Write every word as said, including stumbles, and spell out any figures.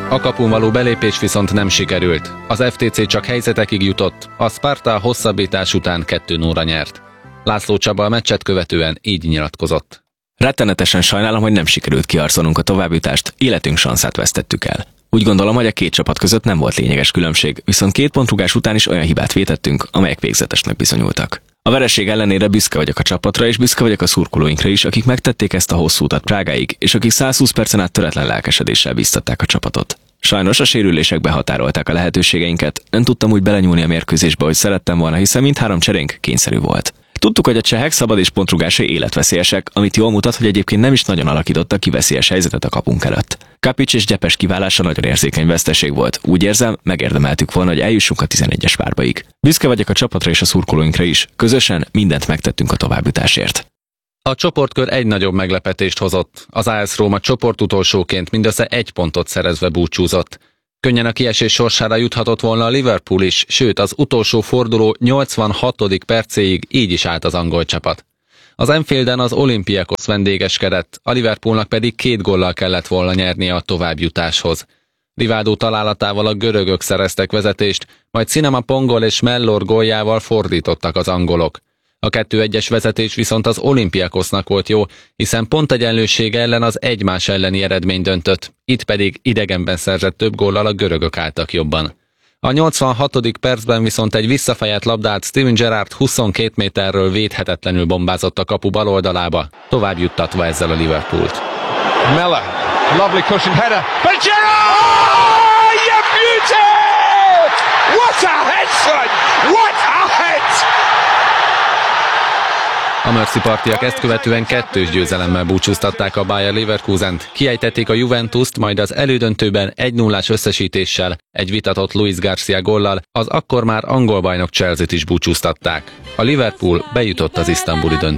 A kapun való belépés viszont nem sikerült. Az ef té cé csak helyzetekig jutott, a Sparta hosszabbítás után kettő nulla nyert. László Csaba a meccset követően így nyilatkozott. Rettenetesen sajnálom, hogy nem sikerült kiharcolnunk a továbbjutást, életünk sanszát vesztettük el. Úgy gondolom, hogy a két csapat között nem volt lényeges különbség, viszont két pontrugás után is olyan hibát vétettünk, amelyek végzetesnek bizonyultak. A vereség ellenére büszke vagyok a csapatra, és büszke vagyok a szurkolóinkra is, akik megtették ezt a hosszú utat Prágáig, és akik száz húsz percen át töretlen lelkesedéssel bíztatták a csapatot. Sajnos a sérülések behatárolták a lehetőségeinket, nem tudtam úgy belenyúlni a mérkőzésbe, hogy szerettem volna, hiszen mindhárom cserénk kényszerű volt. Tudtuk, hogy a csehek szabad és pontrugásai életveszélyesek, amit jól mutat, hogy egyébként nem is nagyon alakítottak ki veszélyes helyzetet a kapunk előtt. Kapics és Gyepes kiválása nagyon érzékeny veszteség volt. Úgy érzem, megérdemeltük volna, hogy eljussunk a tizenegyes párbaig. Büszke vagyok a csapatra és a szurkolóinkra is. Közösen mindent megtettünk a továbbjutásért. A csoportkör egy nagyobb meglepetést hozott. Az á es Róma csoportutolsóként mindössze egy pontot szerezve búcsúzott. Könnyen a kiesés sorsára juthatott volna a Liverpool is, sőt az utolsó forduló nyolcvanhatodik percéig így is állt az angol csapat. Az Anfielden az Olympiakos vendégeskedett, a Liverpoolnak pedig két góllal kellett volna nyernie a továbbjutáshoz. Rivaldo találatával a görögök szereztek vezetést, majd Cinema Pongol és Mellor góljával fordítottak az angolok. A kettő egyes vezetés viszont az Olympiakosnak volt jó, hiszen pontegyenlőség ellen az egymás elleni eredmény döntött, itt pedig idegenben szerzett több góllal a görögök álltak jobban. A nyolcvanhatodik percben viszont egy visszafejelt labdát Steven Gerrard huszonkét méterről védhetetlenül bombázott a kapu bal oldalába, tovább juttatva ezzel a Liverpoolt. Mella, lovely cushion header, but Gerrard! Oh, you beauty! What a head, son! What a head! A Mercy partiak ezt követően kettős győzelemmel búcsúztatták a Bayer Leverkusent, kiejtették a Juventust, majd az elődöntőben egy nullás összesítéssel, egy vitatott Luis Garcia góllal az akkor már angol bajnok Chelsea-t is búcsúztatták. A Liverpool bejutott az isztambuli döntőbe.